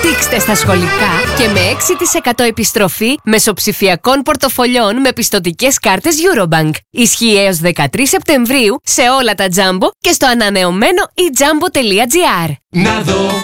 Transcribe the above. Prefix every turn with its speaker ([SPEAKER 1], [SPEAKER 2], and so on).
[SPEAKER 1] Δείξτε στα σχολικά και με 6% επιστροφή μεσοψηφιακών πορτοφολιών με πιστωτικές κάρτες Eurobank. Ισχύει έως 13 Σεπτεμβρίου σε όλα τα Jumbo και στο ανανεωμένο eJumbo.gr.
[SPEAKER 2] Να δω